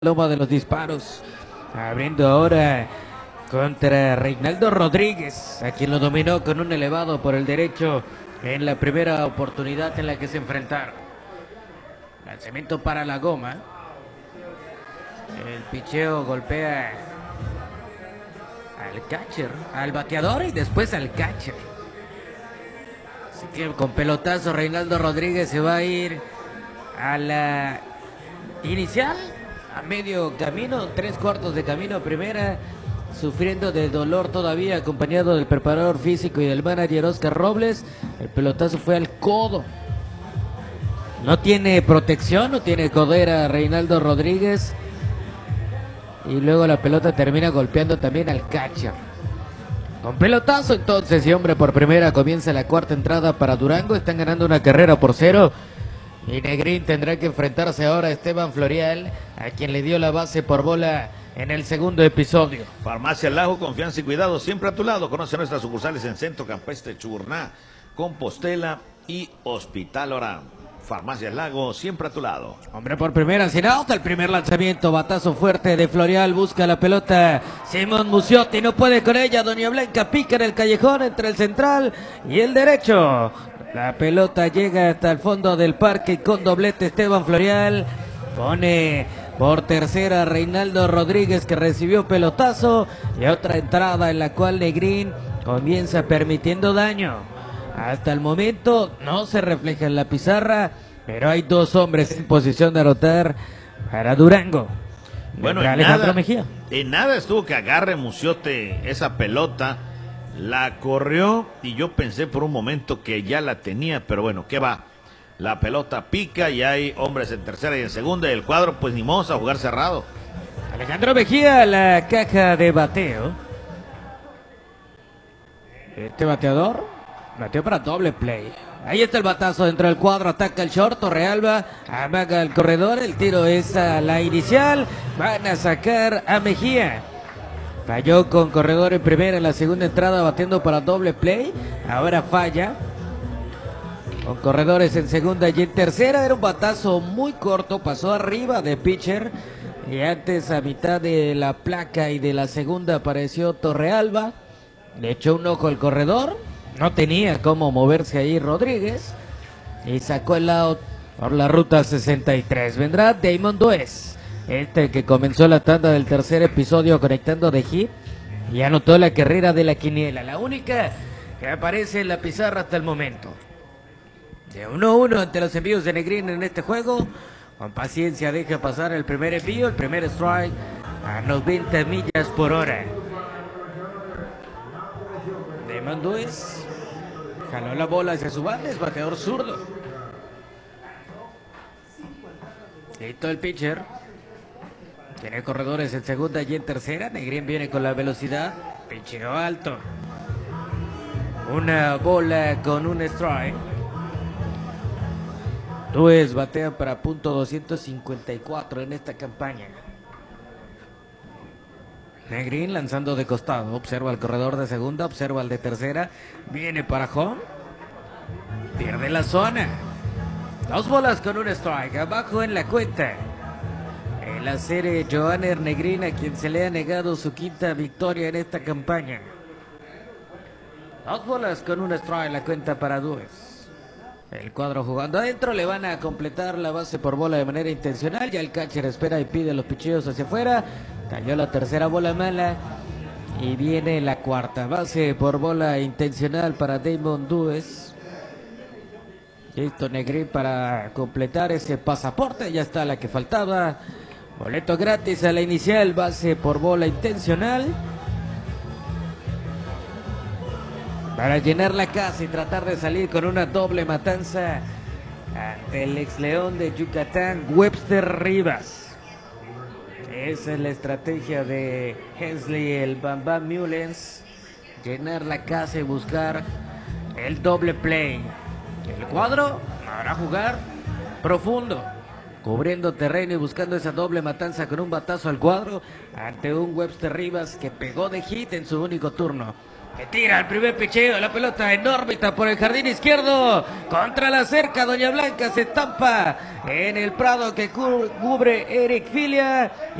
Loma de los disparos, abriendo ahora contra Reinaldo Rodríguez, a quien lo dominó con un elevado por el derecho en la primera oportunidad en la que se enfrentaron. Lanzamiento para la goma. El picheo golpea al catcher, al bateador y después al catcher. Así que con pelotazo Reinaldo Rodríguez se va a ir a la inicial. A medio camino, 3/4 de camino a primera, sufriendo de dolor todavía, acompañado del preparador físico y del manager Oscar Robles. El pelotazo fue al codo. No tiene protección, no tiene codera Reinaldo Rodríguez. Y luego la pelota termina golpeando también al catcher. Con pelotazo entonces y hombre por primera, comienza la cuarta entrada para Durango. Están ganando una carrera por 0. Y Negrín tendrá que enfrentarse ahora a Esteban Florial, a quien le dio la base por bola en el segundo episodio. Farmacia Lago, confianza y cuidado siempre a tu lado. Conoce nuestras sucursales en Centro Campestre Chuburná, Compostela y Hospital Orán. Farmacia Lago, siempre a tu lado. Hombre por primera, sin out, el primer lanzamiento, batazo fuerte de Florial, busca la pelota Simón Muciotti, no puede con ella, Doña Blanca pica en el callejón entre el central y el derecho. La pelota llega hasta el fondo del parque y con doblete Esteban Florial pone por tercera Reinaldo Rodríguez, que recibió pelotazo, y otra entrada en la cual Negrín comienza permitiendo daño. Hasta el momento no se refleja en la pizarra, pero hay dos hombres en posición de anotar para Durango. Bueno, Alejandro Mejía. En nada estuvo que agarre Muciote esa pelota. La corrió y yo pensé por un momento que ya la tenía, pero bueno, ¿qué va? La pelota pica y hay hombres en tercera y en segunda y el cuadro pues ni modo a jugar cerrado. Alejandro Mejía, la caja de bateo. Este bateador bateó para doble play. Ahí está el batazo dentro del cuadro, ataca el short, Torrealba, amaga el corredor, el tiro es a la inicial, van a sacar a Mejía. Falló con corredor en primera en la segunda entrada, batiendo para doble play. Ahora falla con corredores en segunda y en tercera. Era un batazo muy corto, pasó arriba de pitcher. Y antes, a mitad de la placa y de la segunda, apareció Torrealba. Le echó un ojo al corredor. No tenía cómo moverse ahí Rodríguez. Y sacó el out por la ruta 63. Vendrá Damon Duez, que comenzó la tanda del tercer episodio conectando de hit y anotó la carrera de la quiniela, la única que aparece en la pizarra hasta el momento. De 1-1 ante los envíos de Negrín en este juego. Con paciencia deja pasar el primer envío, el primer strike a 90 millas por hora. Damon Duez jaló la bola hacia su banda, es bateador zurdo. Listo el pitcher. Tiene corredores en segunda y en tercera. Negrín viene con la velocidad. Picheo alto. Una bola con un strike. Duez batea para punto 254 en esta campaña. Negrín lanzando de costado. Observa el corredor de segunda. Observa el de tercera. Viene para home. Pierde la zona. Dos bolas con un strike. Abajo en la cuenta. En la serie, Johanner Negrín, a quien se le ha negado su quinta victoria en esta campaña. Dos bolas con un strike, la cuenta para Duez. El cuadro jugando adentro, le van a completar la base por bola de manera intencional. Ya el catcher espera y pide los picheos hacia afuera. Cayó la tercera bola mala. Y viene la cuarta base por bola intencional para Damon Duez. Listo Negrín para completar ese pasaporte. Ya está la que faltaba. Boleto gratis a la inicial, base por bola intencional. Para llenar la casa y tratar de salir con una doble matanza ante el ex León de Yucatán, Webster Rivas. Esa es la estrategia de Hensley, el Bam Bam Mullens. Llenar la casa y buscar el doble play. El cuadro ahora jugar profundo, cubriendo terreno y buscando esa doble matanza con un batazo al cuadro ante un Webster Rivas que pegó de hit en su único turno. Que tira el primer picheo, la pelota en órbita por el jardín izquierdo, contra la cerca, Doña Blanca se estampa en el prado que cubre Eric Filia.